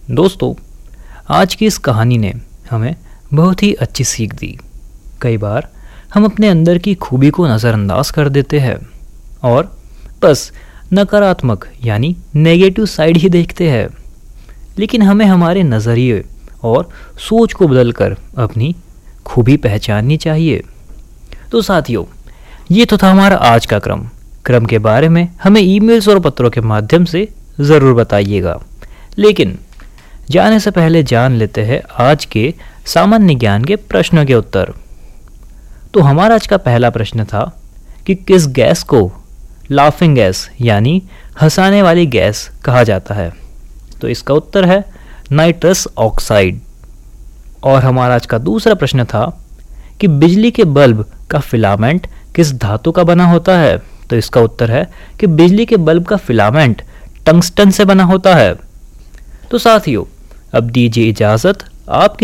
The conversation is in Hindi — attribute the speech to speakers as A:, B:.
A: दोस्तों, आज की इस कहानी ने हमें बहुत ही अच्छी सीख दी। कई बार हम अपने अंदर की खूबी को नज़रअंदाज कर देते हैं और बस नकारात्मक यानी नेगेटिव साइड ही देखते हैं, लेकिन हमें हमारे नज़रिए और सोच को बदलकर अपनी खूबी पहचाननी चाहिए। तो साथियों, ये तो था हमारा आज का क्रम के बारे में हमें ईमेल्स और पत्रों के माध्यम से ज़रूर बताइएगा। लेकिन जाने से पहले जान लेते हैं आज के सामान्य ज्ञान के प्रश्नों के उत्तर। तो हमारा आज का पहला प्रश्न था कि किस गैस को लाफिंग गैस यानी हंसाने वाली गैस कहा जाता है। तो इसका उत्तर है नाइट्रस ऑक्साइड। और हमारा आज का दूसरा प्रश्न था कि बिजली के बल्ब का फिलामेंट किस धातु का बना होता है। तो इसका उत्तर है कि बिजली के बल्ब का फिलामेंट टंगस्टन से बना होता है। तो साथियों, अब दीजिए इजाज़त। आपकी